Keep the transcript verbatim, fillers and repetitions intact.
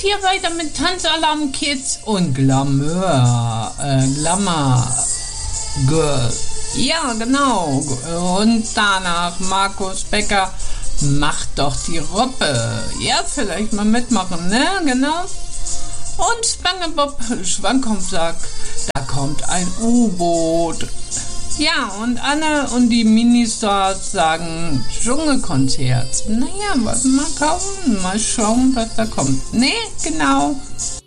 hier weiter mit Tanzalarm Kids und Glamour, äh, Glamour Girl. Ja, genau. Und danach Markus Becker, macht doch die Ruppe. Ja, vielleicht mal mitmachen, ne? Genau. Und SpongeBob Schwammkopf sagt, da kommt ein U-Boot. Ja, und Anne und die Ministars sagen Dschungelkonzert. Naja, was mal kaufen, mal schauen, was da kommt. Ne, genau.